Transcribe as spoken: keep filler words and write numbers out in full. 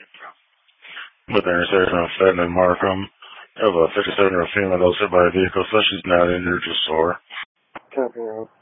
With the intersection of Fenton and Markham, of a fifty-seven-year-old female that was hit by a vehicle, so she's not injured, just sore. Copy,